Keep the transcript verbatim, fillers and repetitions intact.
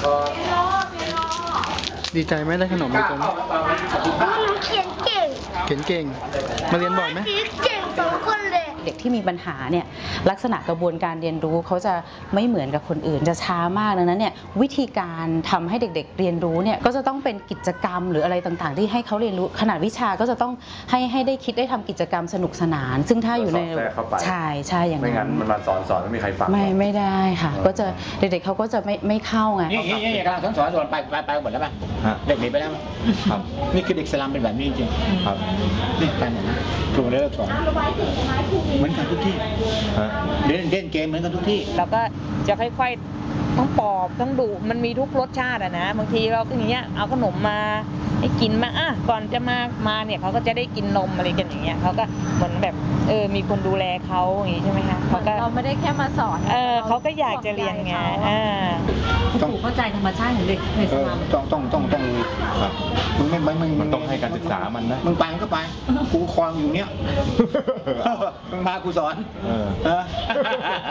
ดีใจไหมได้ขนมเลยกันเขียนเก่งเขียนเก่ง มาเรียนบ่อยไหมเก่งสองคนเลยเด็กที่มีปัญหาเนี่ยลักษณะกระบวนการเรียนรู้เขาจะไม่เหมือนกับคนอื่นจะช้ามากดังนั้นเนี่ยวิธีการทำให้เด็กๆเรียนรู้เนี่ยก็จะต้องเป็นกิจกรรมหรืออะไรต่างๆที่ให้เขาเรียนรู้ขนาดวิชาก็จะต้องให้ให้ได้คิดได้ทำกิจกรรมสนุกสนานซึ่งถ้าอยู่ในใช่ใช่อย่างนั้นไม่งั้นมันมาสอนสอนไม่มีใครฟังไม่ไม่ได้ค่ะก็จะเด็กๆเขาก็จะไม่ไม่เข้าไงนี่นี่นี่กำลังสอนสอนสอนไปไปไปหมดแล้วป่ะเด็กหนีไปแล้วครับนี่คือเด็กสลัมเป็นแบบนี้จริงครับนี่ไปหมดนะครูเลิกสอนเหมือนกันทุกที่เล่นเล่นเกมเหมือนกันทุกที่เราก็จะค่อยๆต้องปอบต้องดุมันมีทุกรสชาติอะนะบางทีเราก็อย่างเงี้ยเอาขนมมาให้กินมาอ่ะก่อนจะมามาเนี่ยเขาก็จะได้กินนมอะไรกันอย่างเงี้ยเขาก็เหมือนแบบเออมีคนดูแลเขาอย่างงี้ใช่ไหมคะเขาก็เราไม่ได้แค่มาสอนเออเขาก็อยากจะเรียนไงอ่าคุณปู่เข้าใจธรรมชาติของเด็กในสนามต้องต้องต้องต้องมึงไม่ไม่มึงมันต้องให้การศึกษามันนะมึงไปก็ไปกูคลองอยู่เนี้ยมึงพากูสอนเออ